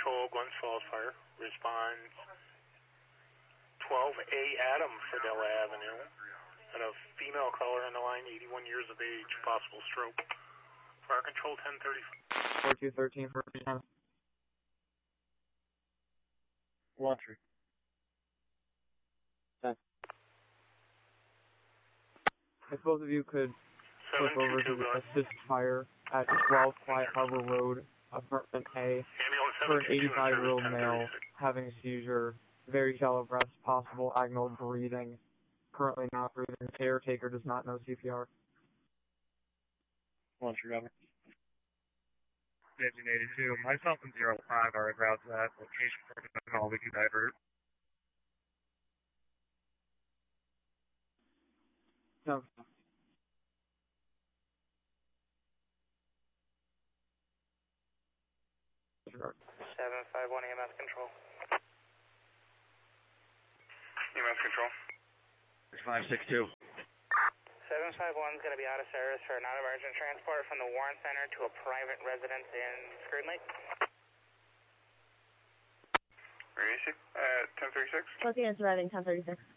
Control, Glens Falls Fire. Response 12A Adam, Fidella Avenue. And a female caller on the line, 81 years of age, possible stroke. Fire Control 1030. 4213 for laundry. If both of you could flip over to assist fire at 12 Quiet Harbor Road, apartment A, for an 85-year-old male having a seizure, very shallow breaths, possible agonal breathing, currently not breathing. Caretaker does not know CPR. Launcher over. 1982. Myself and 05 are en route to that location for a call. We can divert. No. 751 EMS Control. EMS Control. 562. 751 is going to be out of service for a non-emergent transport from the Warren Center to a private residence in Screen Lake. Where is he? 1036? Plus, he is arriving 1036.